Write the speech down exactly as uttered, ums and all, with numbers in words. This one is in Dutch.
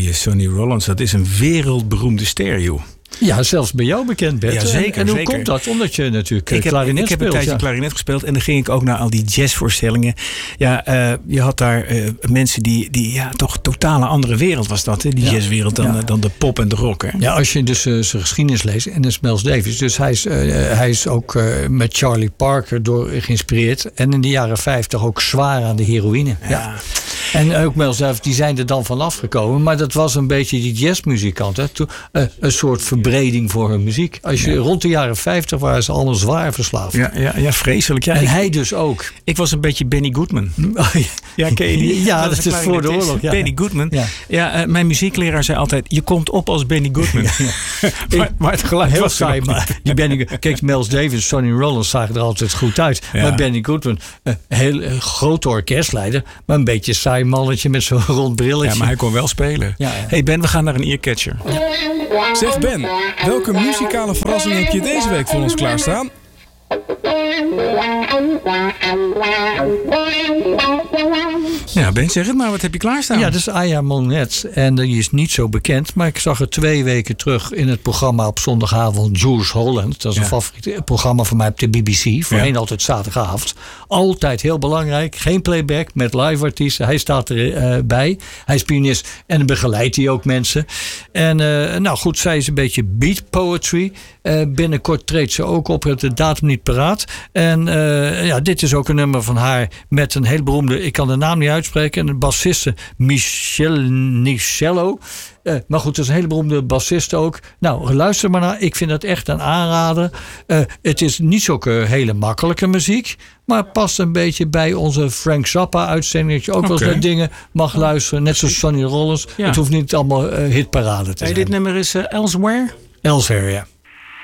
die Sonny Rollins, dat is een wereldberoemde ster, joh. Ja, zelfs bij jou bekend, Bert. Ja, zeker, en hoe zeker. komt dat? Omdat je natuurlijk ik heb, klarinet ik heb speelt. een tijdje ja. klarinet gespeeld en dan ging ik ook naar al die jazzvoorstellingen. Ja, uh, je had daar uh, mensen die, die ja, toch totale andere wereld was dat, hè? Die ja. jazzwereld dan, ja. dan de pop en de rock. Hè? Ja, als je dus uh, zijn geschiedenis leest, en dat is Miles Davis. Dus hij is, uh, hij is ook uh, met Charlie Parker door geïnspireerd. En in de jaren vijftig ook zwaar aan de heroïne. Ja. ja. En ook Miles Davis, die zijn er dan vanaf gekomen. Maar dat was een beetje die jazzmuzikant. Hè? Toen, uh, een soort verbreding voor hun muziek. Als je ja. rond de jaren vijftig waren ze allemaal zwaar verslaafd. Ja, ja, ja vreselijk. Ja, en ik, hij dus ook. Ik was een beetje Benny Goodman. Oh, ja. ja, ken je die? Ja, dat, dat is voor de oorlog. Ja. Benny Goodman. Ja, ja uh, mijn muziekleraar zei altijd, je komt op als Benny Goodman. Ja, ja. maar, maar het geluid heel was saai. Maar die Benny, kijk, Miles Davis, Sonny Rollins zagen er altijd goed uit. Ja. Maar Benny Goodman, een heel uh, grote orkestleider, maar een beetje saai mannetje met zo'n rond brilletje. Ja, maar hij kon wel spelen. Ja, ja. Hey Ben, we gaan naar een earcatcher. Zeg Ben, welke muzikale verrassing heb je deze week voor ons klaarstaan? Ja, Ben, zeg het maar. Wat heb je klaarstaan? Ja, dat is Aya Monet. En die is niet zo bekend. Maar ik zag er twee weken terug in het programma op zondagavond. Jules Holland. Dat is een ja. favoriet programma van mij op de B B C. Voorheen ja. altijd zaterdagavond. Altijd heel belangrijk. Geen playback met live artiesten. Hij staat erbij. Uh, hij is pianist en begeleidt hij ook mensen. En uh, nou goed, zij is een beetje beat poetry. Uh, binnenkort treedt ze ook op. Het de datum niet paraat. En uh, ja, dit is ook een nummer van haar met een heel beroemde, ik kan de naam niet uitspreken, een bassiste Michelle Nicello. Uh, maar goed, dat is een hele beroemde bassist ook. Nou, luister maar naar. Ik vind het echt een aanrader. Uh, het is niet zulke hele makkelijke muziek, maar past een beetje bij onze Frank Zappa-uitzending. Dat je ook okay. wel eens naar dingen mag luisteren. Net zoals Sonny Rollins. Ja. Het hoeft niet allemaal uh, hitparade te hey, zijn. Dit nummer is uh, Elsewhere? Elsewhere, ja.